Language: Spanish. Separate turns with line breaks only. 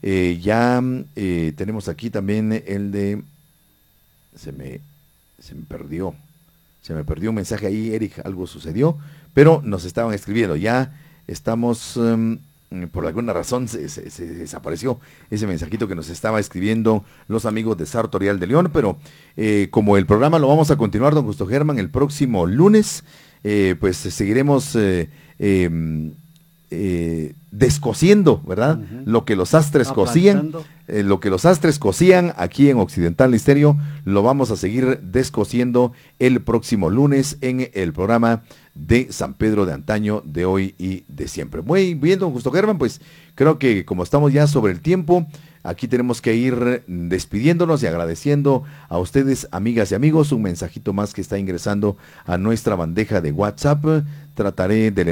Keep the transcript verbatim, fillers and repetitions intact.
Eh, ya eh, tenemos aquí también el de... Se me, se me perdió. Se me perdió un mensaje ahí, Eric, algo sucedió, pero nos estaban escribiendo. Ya estamos... Um, por alguna razón se, se, se desapareció ese mensajito que nos estaba escribiendo los amigos de Sartorial de León, pero eh, como el programa lo vamos a continuar, don Justo Germán, el próximo lunes, eh, pues seguiremos eh, eh, eh, descosiendo, ¿verdad? Uh-huh. Lo que los astres cosían, eh, lo que los astres cosían aquí en Occidental Estéreo, lo vamos a seguir descosiendo el próximo lunes en el programa de San Pedro de antaño, de hoy y de siempre. Muy bien, don Justo Germán, pues creo que como estamos ya sobre el tiempo, aquí tenemos que ir despidiéndonos y agradeciendo a ustedes, amigas y amigos, un mensajito más que está ingresando a nuestra bandeja de WhatsApp. Trataré de